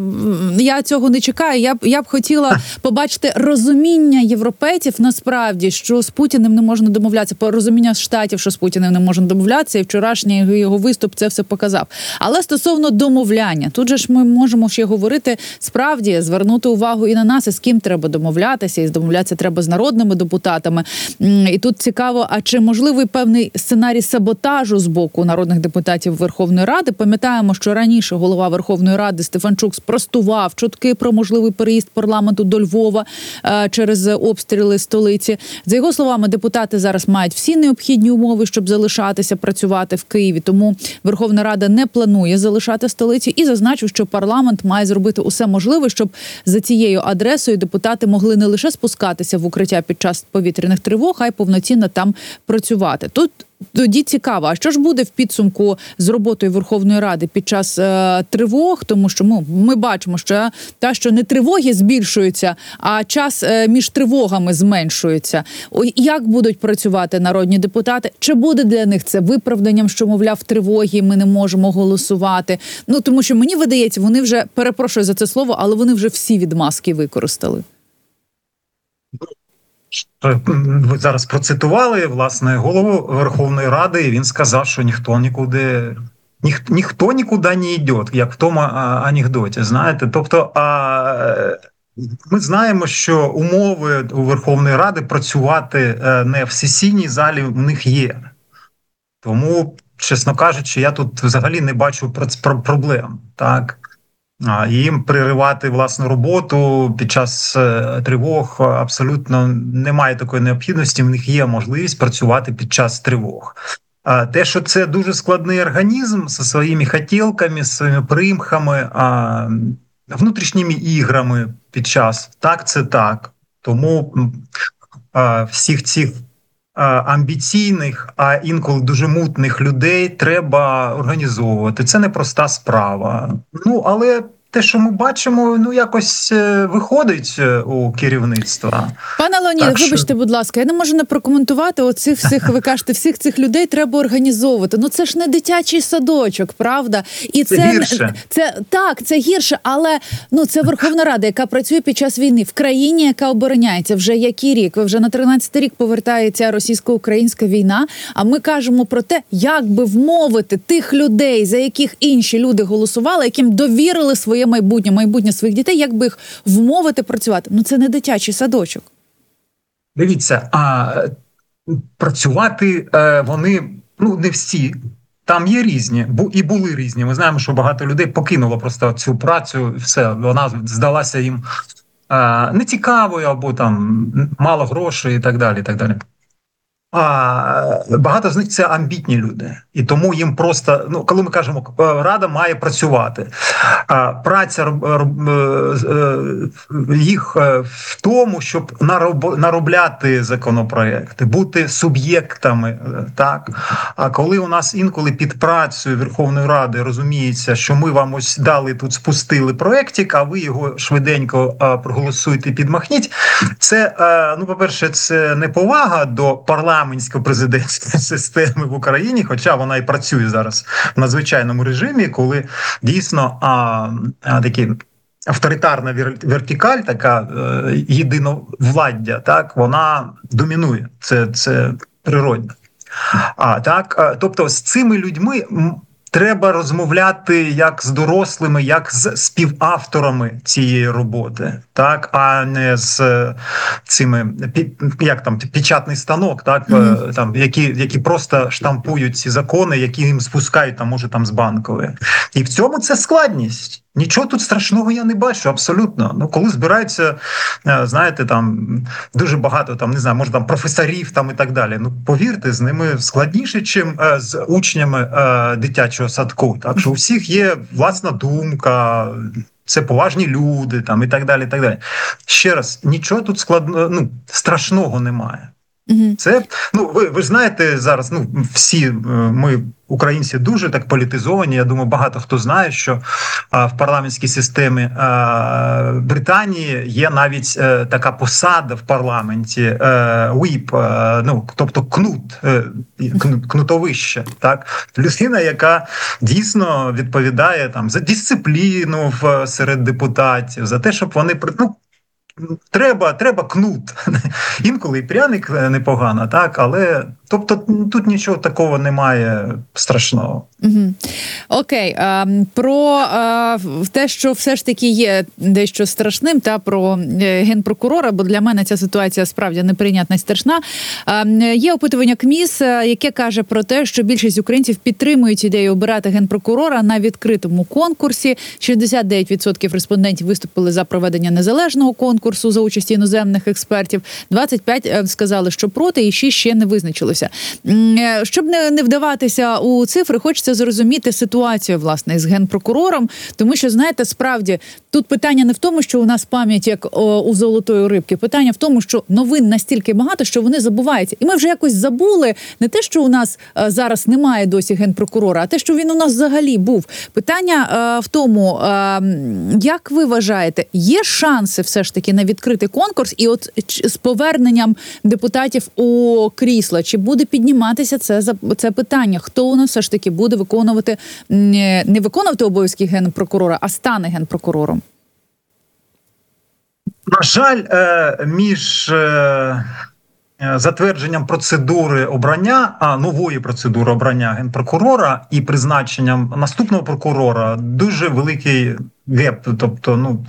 я цього не чекаю. Я б, я б хотіла побачити розуміння європейців насправді, що з Путіним не можна домовлятися, розуміння Штатів, що з Путіним не можна домовлятися, і вчорашній його виступ це все показав. Але стосовно домовляння, тут же ж ми можемо ще говорити, справді, звернути увагу і на нас, і з ким треба домовлятися, і домовлятися треба з народними депутатами. І тут цікаво, а чи можливий певний сценарій саботажу з боку народних депутатів Верховної Ради? Пам'ятаємо, що раніше голова Верховної Ради Стефанчук спростував чутки про можливий переїзд парламенту до Львова е, через обстріли столиці. За його словами, депутати зараз мають всі необхідні умови, щоб залишатися працювати в Києві. Тому Верховна Рада не планує залишати столицю і зазначив, що парламент має зробити усе можливе, щоб за цією адресою депутати могли не лише спускатися в укриття під час повітряних тривог, а й повноцінно там працювати. Тут тоді цікаво, а що ж буде в підсумку з роботою Верховної Ради під час е, тривог? Тому що ми, ми бачимо, що та, що не тривоги збільшуються, а час е, між тривогами зменшується. О, як будуть працювати народні депутати? Чи буде для них це виправданням, що, мовляв, тривоги, ми не можемо голосувати? Ну, тому що мені видається, вони вже, перепрошую за це слово, але вони вже всі відмазки використали. Ви зараз процитували, власне, голову Верховної Ради, і він сказав, що ніхто нікуди, ніх, ніхто нікуди не йде, як в тому анекдоті, знаєте. Тобто, а, ми знаємо, що умови у Верховної Ради працювати не в сесійній залі в них є. Тому, чесно кажучи, я тут взагалі не бачу проблем, так. Їм переривати власну роботу під час тривог абсолютно немає такої необхідності, в них є можливість працювати під час тривог. Те, що це дуже складний організм зі своїми хотілками, зі своїми примхами, внутрішніми іграми під час, так, це так. Тому всіх цих амбіційних, а інколи дуже мутних людей треба організовувати. Це непроста справа. Ну, але те, що ми бачимо, ну, якось виходить у керівництва. Пане Леоніде, що... вибачте, будь ласка, я не можу не прокоментувати оцих всіх, ви кажете, всіх цих людей треба організовувати. Ну, це ж не дитячий садочок, правда? І це, це гірше. Це, так, це гірше, але ну, це Верховна Рада, яка працює під час війни, в країні, яка обороняється вже який рік? Ви вже на тринадцятий рік повертається російсько-українська війна, а ми кажемо про те, як би вмовити тих людей, за яких інші люди голосували, яким довірили своє майбутнє, майбутнє своїх дітей, як би їх вмовити працювати. Ну, це не дитячий садочок. Дивіться, а працювати е, вони, ну, не всі. Там є різні, бу, і були різні. Ми знаємо, що багато людей покинуло просто цю працю, і все, вона здалася їм е, нецікавою, або там мало грошей і так далі, і так далі. А багато з них це амбітні люди, і тому їм просто, ну коли ми кажемо, рада має працювати, а праця їх в тому, щоб наробляти законопроекти, бути суб'єктами, так. А коли у нас інколи під працею Верховної Ради розуміється, що ми вам ось дали тут, спустили проєктик, а ви його швиденько проголосуєте, підмахніть, це, ну по-перше, це неповага до парламенту, парламентсько-президентської системи в Україні, хоча вона і працює зараз в надзвичайному режимі, коли дійсно а, а, такі авторитарна вертикаль, така е, єдиновладдя, так, вона домінує. Це, це природно. А, так, тобто з цими людьми треба розмовляти як з дорослими, як з співавторами цієї роботи, так, а не з цими, як там, печатний станок, так, mm-hmm. там, які, які просто штампують ці закони, які їм спускають, там, може, там, з Банкової. І в цьому це складність. Нічого тут страшного я не бачу, абсолютно. Ну, коли збираються, знаєте, там дуже багато, там, не знаю, може там професорів там і так далі. Ну, повірте, з ними складніше, чим е, з учнями е, дитячого садку. Так що у всіх є власна думка, це поважні люди, там і так далі. І так далі. Ще раз, нічого тут складно, ну, страшного немає. Це, ну, ви, ви знаєте зараз, ну, всі ми, українці, дуже так політизовані. Я думаю, багато хто знає, що а, в парламентській системі а, Британії є навіть а, така посада в парламенті віп, ну, тобто кнут, кнут, кнутовище, так? Людина, яка дійсно відповідає там за дисципліну в, серед депутатів, за те, щоб вони, ну, Треба, треба кнут. Інколи і пряник непогано, так, але тобто тут нічого такого немає страшного. Угу. Окей, а, про а, те, що все ж таки є дещо страшним, та про генпрокурора, бо для мене ця ситуація справді неприйнятна і страшна. А, є опитування КМІС, яке каже про те, що більшість українців підтримують ідею обирати генпрокурора на відкритому конкурсі. шістдесят дев'ять відсотків респондентів виступили за проведення незалежного конкурсу за участі іноземних експертів. двадцять п'ять відсотків сказали, що проти, і шість ще не визначилося. Щоб не, не вдаватися у цифри, хочеться зрозуміти ситуацію, власне, з генпрокурором, тому що, знаєте, справді, тут питання не в тому, що у нас пам'ять як о, у золотої рибки, питання в тому, що новин настільки багато, що вони забуваються. І ми вже якось забули не те, що у нас а, зараз немає досі генпрокурора, а те, що він у нас взагалі був. Питання а, в тому, а, як ви вважаєте, є шанси все ж таки на відкритий конкурс, і от з поверненням депутатів у крісла, чи буде підніматися це, це питання? Хто у нас все ж таки буде виконувати, не виконувати обов'язки генпрокурора, а стане генпрокурором? На жаль, між затвердженням процедури обрання, а нової процедури обрання генпрокурора і призначенням наступного прокурора дуже великий геп, тобто, ну,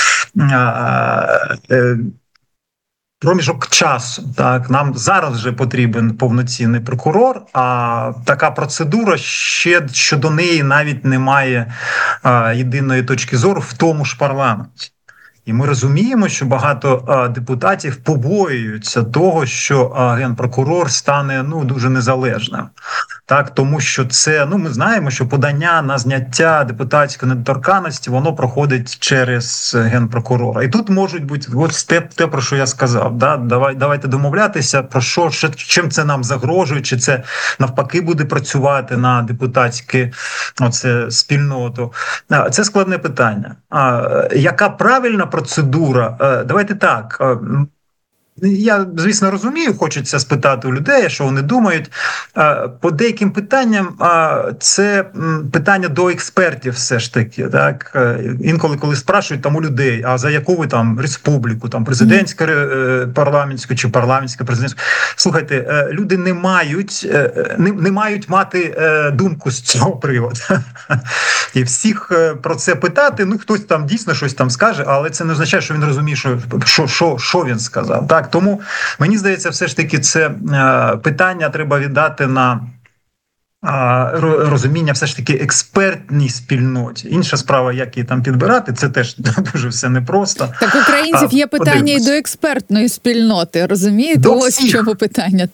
проміжок часу. Так, нам зараз вже потрібен повноцінний прокурор, а така процедура, ще щодо неї навіть немає а, єдиної точки зору в тому ж парламенті. І ми розуміємо, що багато а, депутатів побоюються того, що а, генпрокурор стане, ну, дуже незалежним. Так, тому що це, ну, ми знаємо, що подання на зняття депутатської недоторканності, воно проходить через генпрокурора. І тут можуть бути, от те, те про що я сказав, да? Давай, давайте домовлятися, про що, що, чим це нам загрожує, чи це навпаки буде працювати на депутатську оце, спільноту. Це складне питання. А, яка правильна процедура? Давайте так. Я, звісно, розумію, хочеться спитати у людей, що вони думають. По деяким питанням це питання до експертів все ж таки. Так? Інколи, коли спрашують там у людей, а за яку ви там республіку, там президентська парламентську чи парламентська президентська. Слухайте, люди не мають, не, не мають мати думку з цього приводу. І всіх про це питати, ну хтось там дійсно щось там скаже, але це не означає, що він розуміє, що, що, що, що він сказав. Так? Тому, мені здається, все ж таки це е, питання треба віддати на е, розуміння все ж таки експертній спільноті. Інша справа, як її там підбирати, це теж дуже все непросто. Так, українців є питання і до експертної спільноти, розумієте? До Ось в чому питання, так.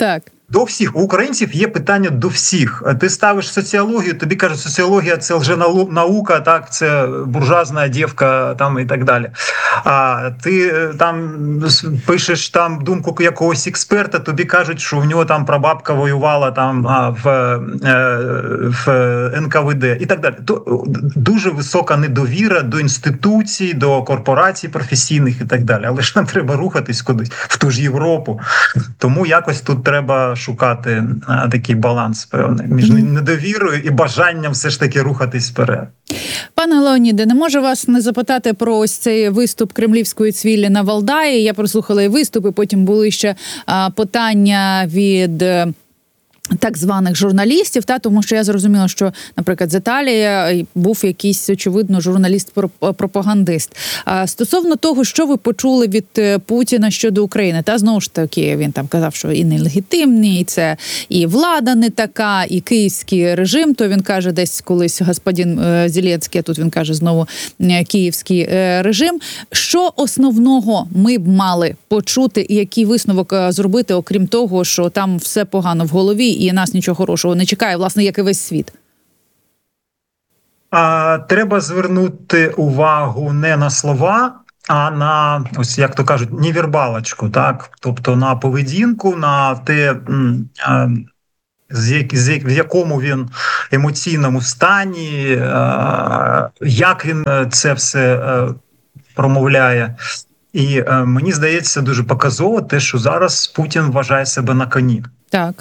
До всіх. У українців є питання до всіх. Ти ставиш соціологію, тобі кажуть, соціологія – це лженаука, так, це буржуазна дівка там, і так далі. А ти там пишеш там думку якогось експерта, тобі кажуть, що в нього там прабабка воювала там а, в, в ен ка ве де і так далі. То дуже висока недовіра до інституцій, до корпорацій професійних і так далі. Але ж нам треба рухатись кудись, в ту ж Європу. Тому якось тут треба шукати а, такий баланс певний між недовірою і бажанням все ж таки рухатись вперед. Пане Леоніде, не можу вас не запитати про ось цей виступ кремлівської цвілі на Валдаї. Я прослухала і виступ, і потім були ще а, питання від так званих журналістів, та тому що я зрозуміла, що, наприклад, з Італії був якийсь, очевидно, журналіст-пропагандист. А стосовно того, що ви почули від Путіна щодо України, та знову ж таки він там казав, що і нелегітимні, і це і влада не така, і київський режим, то він каже десь колись господин Зеленський, а тут він каже знову київський режим. Що основного ми б мали почути і який висновок зробити, окрім того, що там все погано в голові, і нас нічого хорошого не чекає, власне, як і весь світ? А, треба звернути увагу не на слова, а на, ось як то кажуть, невербалочку, так? Тобто на поведінку, на те, а, з, як, з, в якому він емоційному стані, а, як він це все а, промовляє. І а, мені здається, дуже показово те, що зараз Путін вважає себе на коні. Так.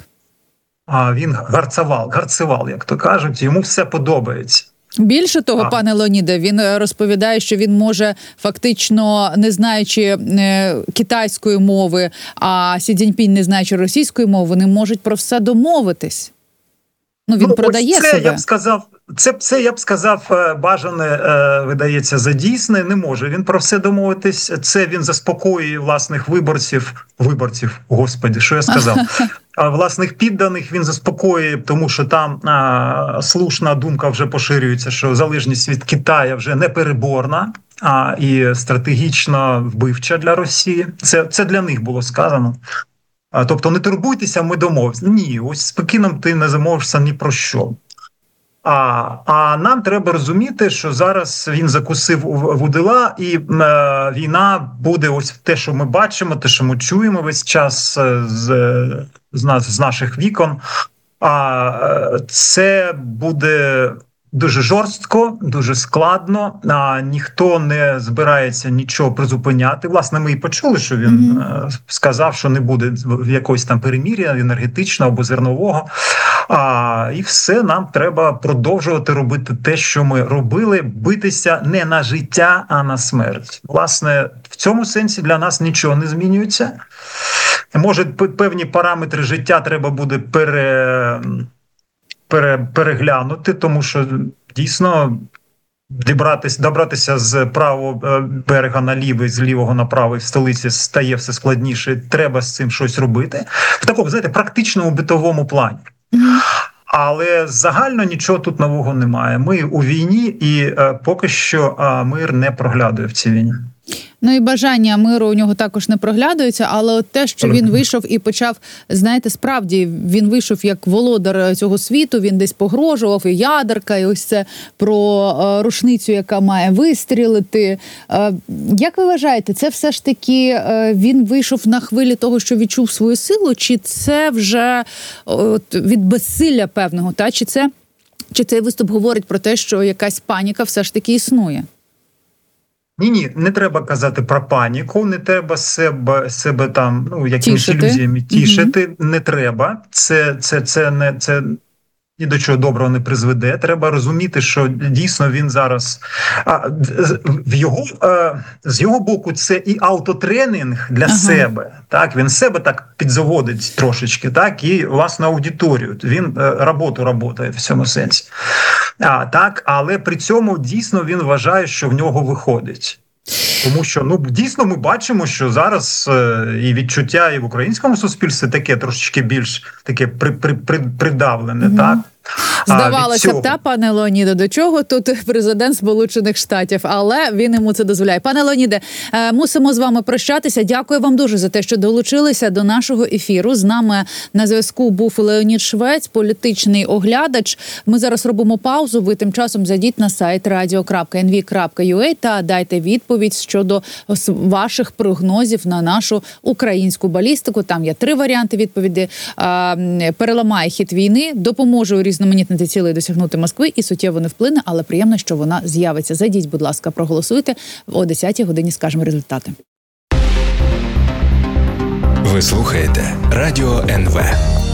А він гарцевал, гарцевал, як то кажуть, йому все подобається. Більше того, а. пане Леоніде, він розповідає, що він може фактично, не знаючи е, китайської мови, а Сі Цзіньпінь, не знаючи російської мови, вони можуть про все домовитись. Ну, він ну, продає це, себе. Я б сказав, це, це, я б сказав, бажане, видається, за дійсне, не може він про все домовитись. Це він заспокоює власних виборців, виборців, господи, що я сказав, власних підданих він заспокоює, тому що там а, слушна думка вже поширюється, що залежність від Китаю вже не переборна, а і стратегічно вбивча для Росії. Це, це для них було сказано. А, тобто не турбуйтеся, ми домовимося. Ні, ось з Пекіном ти не замовишся ні про що. А, а нам треба розуміти, що зараз він закусив вудила, і е, війна буде ось те, що ми бачимо, те, що ми чуємо весь час з, з, нас, з наших вікон. А е, це буде дуже жорстко, дуже складно, а ніхто не збирається нічого призупиняти. Власне, ми і почули, що він mm-hmm. сказав, що не буде якогось там перемир'я енергетичного або зернового. А, і все, нам треба продовжувати робити те, що ми робили, битися не на життя, а на смерть. Власне, в цьому сенсі для нас нічого не змінюється. Може, певні параметри життя треба буде пере... Пере, переглянути, тому що дійсно добратися, добратися з правого берега на лівий, з лівого на правий в столиці стає все складніше, треба з цим щось робити. В такому, знаєте, практичному битовому плані. Mm-hmm. Але загально нічого тут нового немає. Ми у війні і е, поки що е, мир не проглядує в цій війні. Ну і бажання миру у нього також не проглядується, але от те, що він вийшов і почав, знаєте, справді, він вийшов як володар цього світу, він десь погрожував, і ядерка, і ось це про е, рушницю, яка має вистрілити. Е, як ви вважаєте, це все ж таки е, він вийшов на хвилі того, що відчув свою силу, чи це вже от, від безсилля певного, та? Чи, це, чи цей виступ говорить про те, що якась паніка все ж таки існує? Ні-ні, не треба казати про паніку, не треба себе, себе там, ну, якимись ілюзіями тішити, mm-hmm. не треба. Це, це, це, не, це ні до чого доброго не призведе. Треба розуміти, що дійсно він зараз, а, в його, а, з його боку, це і автотренінг для ага. себе. Так, він себе так підзаводить трошечки, так, і власну аудиторію. Він а, роботу роботає в цьому сенсі. А, так, але при цьому дійсно він вважає, що в нього виходить. Тому що, ну, дійсно ми бачимо, що зараз е, і відчуття і в українському суспільстві таке трошечки більш таке при, при, при, придавлене, mm-hmm. так? Здавалося цього... б, та, пане Леоніде, до чого тут президент Сполучених Штатів, але він йому це дозволяє. Пане Леоніде, мусимо з вами прощатися. Дякую вам дуже за те, що долучилися до нашого ефіру. З нами на зв'язку був Леонід Швець, політичний оглядач. Ми зараз робимо паузу. Ви тим часом зайдіть на сайт радіо крапка ен ві крапка ю а та дайте відповідь щодо ваших прогнозів на нашу українську балістику. Там є три варіанти відповіді. Переламає хід війни, допоможе урізноманітнити цілей досягнути Москви і суттєво не вплине, але приємно, що вона з'явиться. Зайдіть, будь ласка, проголосуйте. О десятій годині скажемо результати. Ви слухаєте Радіо ен ве.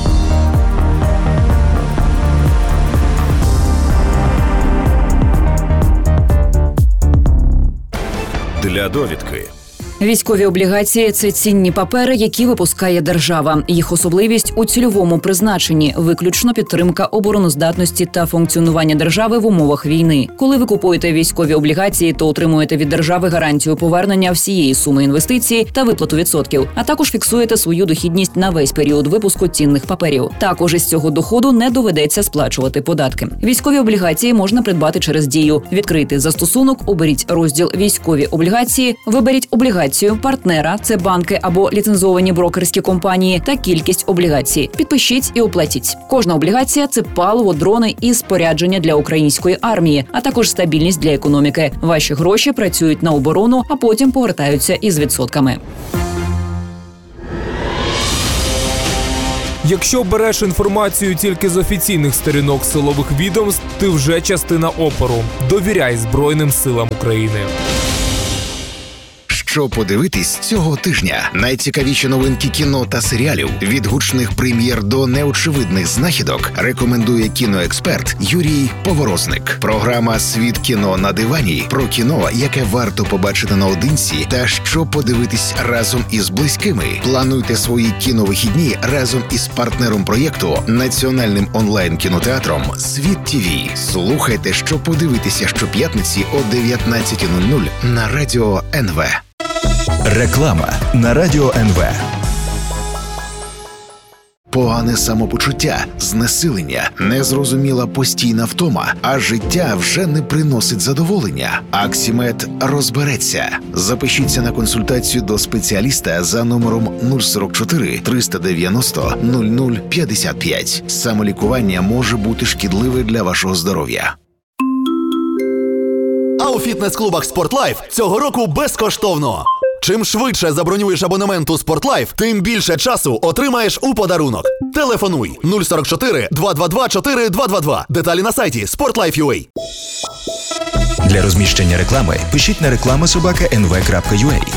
Для довідки. Військові облігації – це цінні папери, які випускає держава. Їх особливість у цільовому призначенні – виключно підтримка обороноздатності та функціонування держави в умовах війни. Коли ви купуєте військові облігації, то отримуєте від держави гарантію повернення всієї суми інвестицій та виплату відсотків, а також фіксуєте свою дохідність на весь період випуску цінних паперів. Також із цього доходу не доведеться сплачувати податки. Військові облігації можна придбати через Дію. Відкрийте застосунок, оберіть розділ «Військові облігації», виберіть облігацію, партнера, це банки або ліцензовані брокерські компанії, та кількість облігацій. Підпишіть і оплатіть. Кожна облігація – це паливо, дрони і спорядження для української армії, а також стабільність для економіки. Ваші гроші працюють на оборону, а потім повертаються із відсотками. Якщо береш інформацію тільки з офіційних сторінок силових відомств, ти вже частина опору. Довіряй Збройним силам України. Що подивитись цього тижня? Найцікавіші новинки кіно та серіалів від гучних прем'єр до неочевидних знахідок рекомендує кіноексперт Юрій Поворозник. Програма «Світ кіно на дивані» про кіно, яке варто побачити наодинці та що подивитись разом із близькими. Плануйте свої кіновихідні разом із партнером проєкту – національним онлайн-кінотеатром «Світ ТІВІ». Слухайте, що подивитися щоп'ятниці о дев'ятнадцятій нуль нуль на Радіо ен ве. Реклама на Радіо ен ве. Погане самопочуття, знесилення, незрозуміла постійна втома, а життя вже не приносить задоволення. Аксімед розбереться. Запишіться на консультацію до спеціаліста за номером нуль сорок чотири триста дев'яносто нуль нуль п'ятдесят п'ять. Самолікування може бути шкідливе для вашого здоров'я. А у фітнес-клубах «Спортлайф» цього року безкоштовно. Чим швидше забронюєш абонемент у «Спортлайф», тим більше часу отримаєш у подарунок. Телефонуй нуль сорок чотири два два два чотири два два два. Деталі на сайті спортлайф крапка ю а. Для розміщення реклами пишіть на реклама собака ен ве крапка ю а.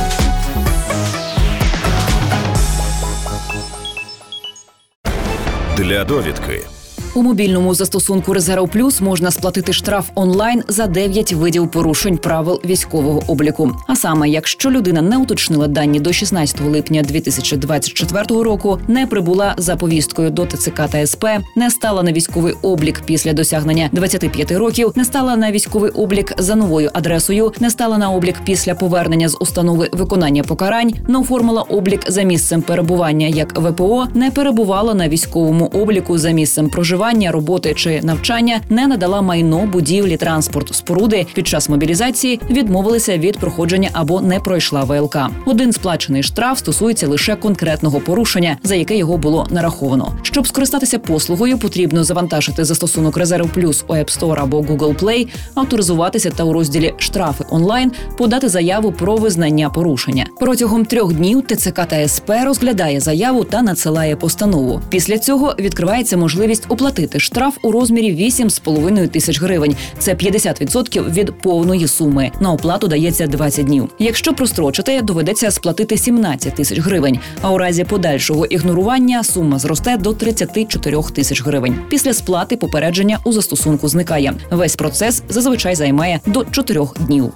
Для довідки. У мобільному застосунку «Резерв Плюс» можна сплатити штраф онлайн за дев'ять видів порушень правил військового обліку. А саме, якщо людина не уточнила дані до шістнадцятого липня дві тисячі двадцять четвертого року, не прибула за повісткою до те це ка та ес пе, не стала на військовий облік після досягнення двадцяти п'яти років, не стала на військовий облік за новою адресою, не стала на облік після повернення з установи виконання покарань, не оформила облік за місцем перебування як ве пе о, не перебувала на військовому обліку за місцем проживання, роботи чи навчання, не надала майно, будівлі, транспорт, споруди під час мобілізації, відмовилися від проходження або не пройшла ве ел ка. Один сплачений штраф стосується лише конкретного порушення, за яке його було нараховано. Щоб скористатися послугою, потрібно завантажити застосунок «Резерв Плюс» у App Store або Google Play, авторизуватися та у розділі «Штрафи онлайн» подати заяву про визнання порушення. Протягом трьох днів те це ка та ес пе розглядає заяву та надсилає постанову. Після цього відкривається можливість оплатити штраф у розмірі вісім з половиною тисяч гривень. Це п'ятдесят відсотків від повної суми. На оплату дається двадцять днів. Якщо прострочити, доведеться сплатити сімнадцять тисяч гривень. А у разі подальшого ігнорування сума зросте до тридцять чотири тисяч гривень. Після сплати попередження у застосунку зникає. Весь процес зазвичай займає до чотирьох днів.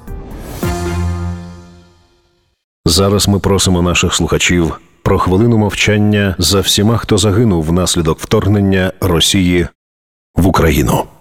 Зараз ми просимо наших слухачів про хвилину мовчання за всіма, хто загинув внаслідок вторгнення Росії в Україну.